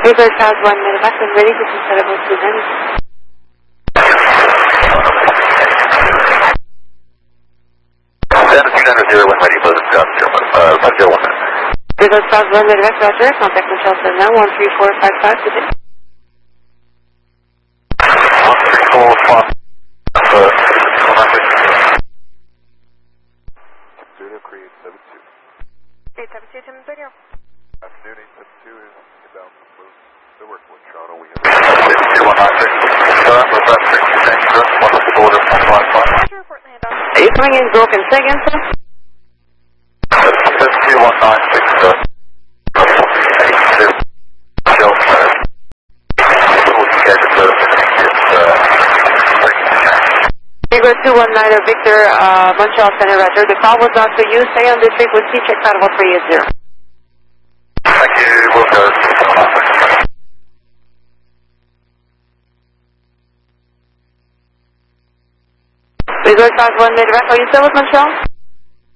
Bluebird South 1, medevac and ready to set up to them. Center 01 ready, Bluebird South 501. Bluebird South 1, medevac, roger. Contact Michelle Sun now, 13455 today. 13455. Studio create 72. 872, Tim Video. Afternoon 872 is inbound from Moose. They're working with Toronto. We have 2196. Are you coming in broken? Say again, sir? 2196. Eagle 219 Victor, Montreal Center, roger. The call was not for you. Stay on this frequency. Check out 1380. Thank you, we'll go. Eagle South 1 medevac. Are you still with Montreal?